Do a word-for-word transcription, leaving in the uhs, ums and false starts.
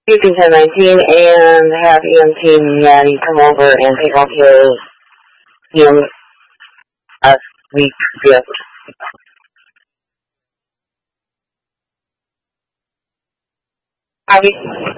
Houston ten nineteen and have E M T Natty come over and pick up his E M S week gift. Copy.